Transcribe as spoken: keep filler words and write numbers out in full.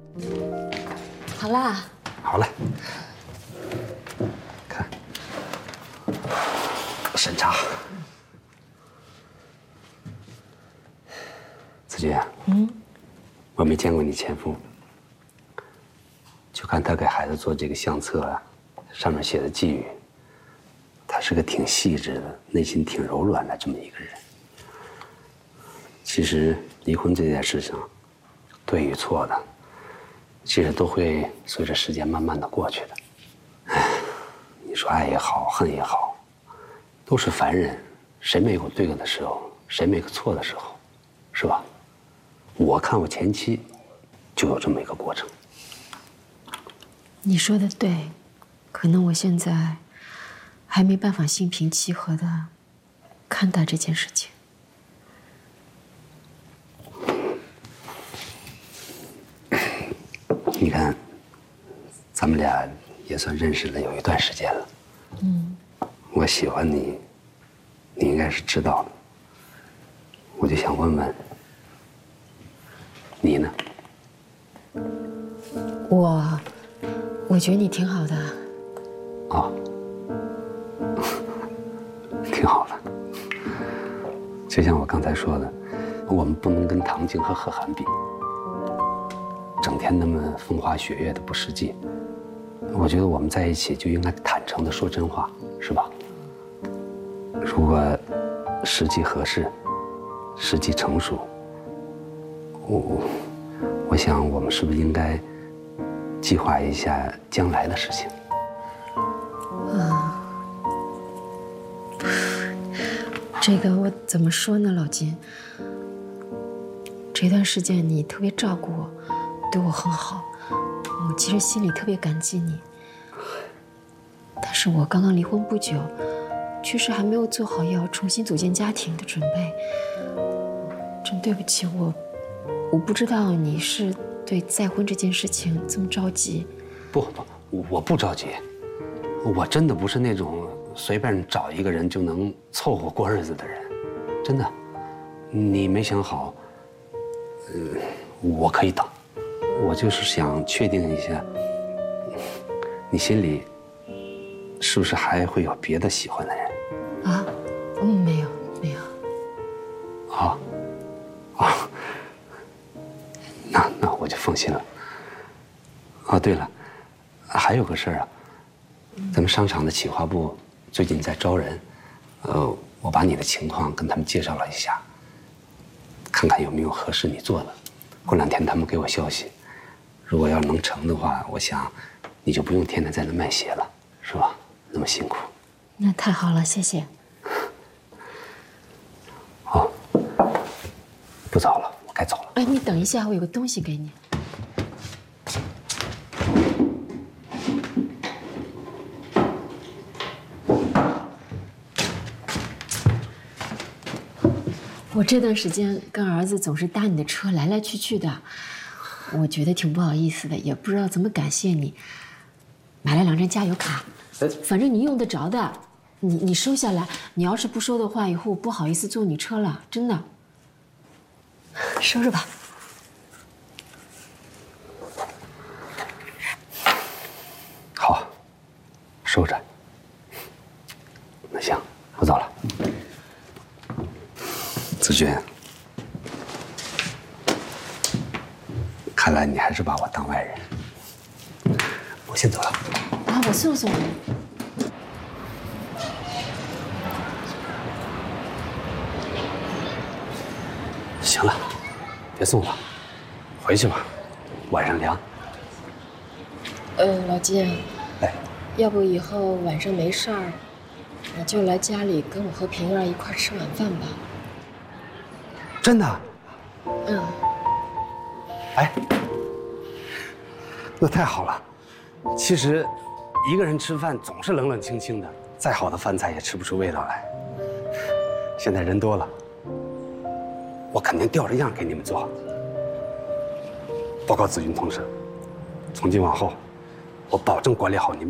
好啦， 好嘞，看审查。子君啊，嗯，我没见过你前夫，就看他给孩子做这个相册啊，上面写的寄语，他是个挺细致的，内心挺柔软的这么一个人。其实离婚这件事情，对与错的，其实都会随着时间慢慢的过去的。哎，你说爱也好，恨也好，都是凡人，谁没有对的时候，谁没有错的时候，是吧？我看我前妻就有这么一个过程。 你说的对，可能我现在还没办法心平气和的看待这件事情。 你看，咱们俩也算认识了有一段时间了。嗯，我喜欢你，你应该是知道的。我就想问问，你呢？ 我，我觉得你挺好的。 啊，挺好的。就像我刚才说的，我们不能跟唐晶和贺涵比。整天那么风花雪月的不实际，我觉得我们在一起就应该坦诚的说真话，是吧？如果时机合适，时机成熟，我我想我们是不是应该计划一下将来的事情？ 啊，这个我怎么说呢，老金？这段时间你特别照顾我。对我很好，我其实心里特别感激你。但是我刚刚离婚不久，确实还没有做好要重新组建家庭的准备。真对不起我，我不知道你是对再婚这件事情这么着急。 不不，我不着急，我真的不是那种随便找一个人就能凑合过日子的人，真的。你没想好，呃，我可以等。我就是想确定一下，你心里是不是还会有别的喜欢的人？ 啊？嗯，没有，没有。 啊，啊，那那我就放心了。哦，对了，还有个事儿啊，咱们商场的企划部最近在招人，呃，我把你的情况跟他们介绍了一下，看看有没有合适你做的。过两天他们给我消息。如果要能成的话，我想你就不用天天在那卖鞋了，是吧？那么辛苦。 那太好了，谢谢。 好，不早了，我该走了。 哎，你等一下，我有个东西给你。我这段时间跟儿子总是搭你的车来来去去的。我觉得挺不好意思的，也不知道怎么感谢你。买了两张加油卡，反正你用得着的，你你收下来。你要是不收的话，以后我不好意思坐你车了，真的。收着吧。 好，收着。那行，我走了。子君。看来你还是把我当外人，我先走了。 啊，我送送你。 行了，别送了，回去吧，晚上凉。 呃，老金， 哎， 要不以后晚上没事儿，你就来家里跟我和平儿一块吃晚饭吧。 真的？ 嗯。 哎，那太好了。其实，一个人吃饭总是冷冷清清的，再好的饭菜也吃不出味道来。现在人多了，我肯定吊着样给你们做。报告子君同事，从今往后，我保证管理好你们。